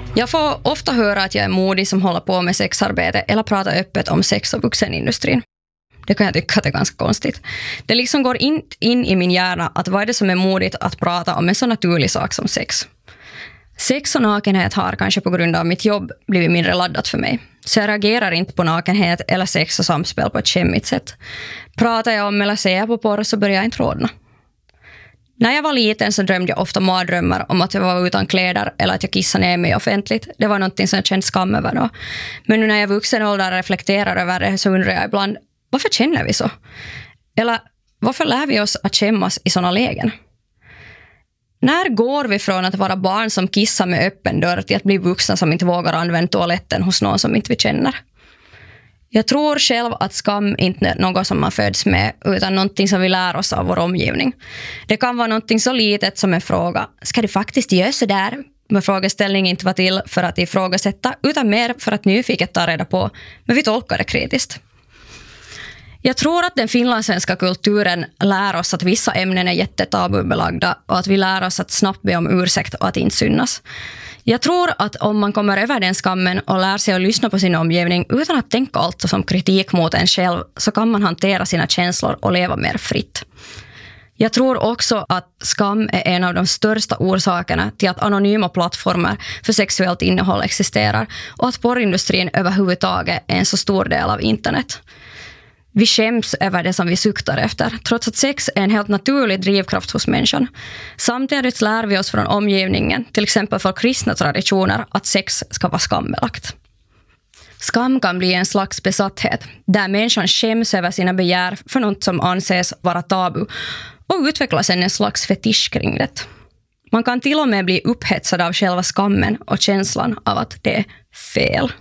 Jag får ofta höra att jag är modig som håller på med sexarbete eller pratar öppet om sex och vuxenindustrin. Det kan jag tycka att det är ganska konstigt. Det liksom går in i min hjärna att vad är det som är modigt att prata om en så naturlig sak som sex. Sex och nakenhet har kanske på grund av mitt jobb blivit mindre laddat för mig. Så jag reagerar inte på nakenhet eller sex och samspel på ett skämmigt sätt. Pratar jag om eller ser jag på porr så börjar jag inte rodna. När jag var liten så drömde jag ofta mardrömmar om att jag var utan kläder eller att jag kissade ner mig offentligt. Det var någonting som jag kände skam över då. Men nu när jag är vuxen ålder reflekterar över det så undrar jag ibland, varför känner vi så? Eller varför lär vi oss att skämmas i sådana lägen? När går vi från att vara barn som kissar med öppen dörr till att bli vuxna som inte vågar använda toaletten hos någon som inte vi känner? Jag tror själv att skam inte är något som man föds med utan någonting som vi lär oss av vår omgivning. Det kan vara någonting så litet som en fråga. Ska du faktiskt göra så där? Men frågeställningen inte var till för att ifrågasätta utan mer för att nyfiket ta reda på. Men vi tolkar det kritiskt. Jag tror att den finlandssvenska kulturen lär oss att vissa ämnen är jättetabubelagda och att vi lär oss att snabbt be om ursäkt och att inte synas. Jag tror att om man kommer över den skammen och lär sig att lyssna på sin omgivning utan att tänka allt som kritik mot en själv så kan man hantera sina känslor och leva mer fritt. Jag tror också att skam är en av de största orsakerna till att anonyma plattformar för sexuellt innehåll existerar och att porrindustrin överhuvudtaget är en så stor del av internet. Vi skäms över det som vi suktar efter, trots att sex är en helt naturlig drivkraft hos människan. Samtidigt lär vi oss från omgivningen, till exempel för kristna traditioner, att sex ska vara skambelagt. Skam kan bli en slags besatthet, där människan skäms över sina begär för något som anses vara tabu och utvecklas en slags fetisch kring det. Man kan till och med bli upphetsad av själva skammen och känslan av att det är fel.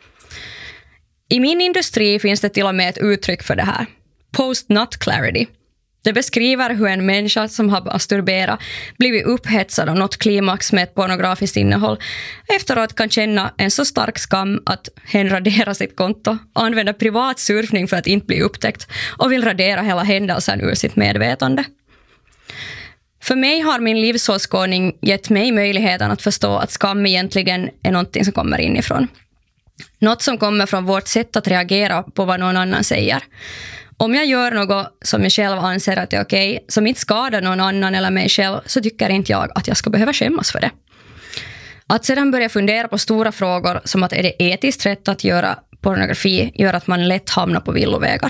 I min industri finns det till och med ett uttryck för det här. Post-nut clarity. Det beskriver hur en människa som har masturberat blivit upphetsad av något klimax med ett pornografiskt innehåll efteråt kan känna en så stark skam att hen raderar sitt konto, använder privat surfning för att inte bli upptäckt och vill radera hela händelsen ur sitt medvetande. För mig har min livsåskådning gett mig möjligheten att förstå att skam egentligen är någonting som kommer inifrån. Något som kommer från vårt sätt att reagera på vad någon annan säger. Om jag gör något som jag själv anser att är okej, som inte skadar någon annan eller mig själv, så tycker inte jag att jag ska behöva skämmas för det. Att sedan börja fundera på stora frågor som att är det etiskt rätt att göra pornografi gör att man lätt hamnar på villovägar.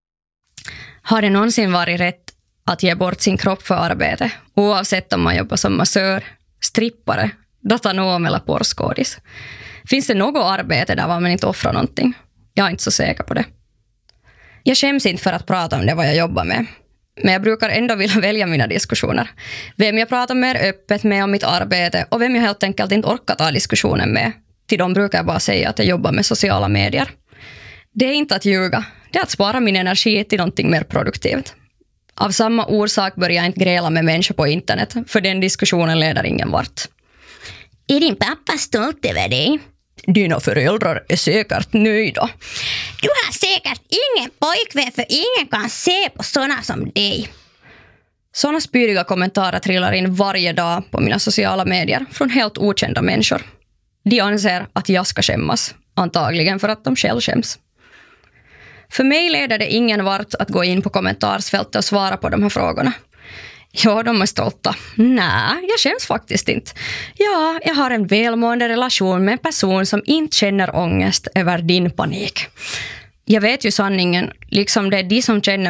Har det någonsin varit rätt att ge bort sin kropp för arbete, oavsett om man jobbar som massör, strippare, datanom eller porrskådis? Finns det något arbete där man inte offrar någonting? Jag är inte så säker på det. Jag skäms inte för att prata om det vad jag jobbar med. Men jag brukar ändå vilja välja mina diskussioner. Vem jag pratar mer öppet med om mitt arbete och vem jag helt enkelt inte orkar ta diskussionen med. Till dem brukar jag bara säga att jag jobbar med sociala medier. Det är inte att ljuga. Det är att spara min energi till någonting mer produktivt. Av samma orsak börjar jag inte gräla med människor på internet. För den diskussionen leder ingen vart. Är din pappa stolt över dig? Dina föräldrar är säkert nöjda. Du har säkert ingen pojkvän för ingen kan se på såna som dig. Såna spyriga kommentarer trillar in varje dag på mina sociala medier från helt okända människor. De anser att jag ska skämmas, antagligen för att de själv skäms. För mig leder det ingen vart att gå in på kommentarsfältet och svara på de här frågorna. Ja, de är stolta. Nej, jag känns faktiskt inte. Ja, jag har en välmående relation med en person som inte känner ångest över din panik. Jag vet ju sanningen, liksom det är de som känner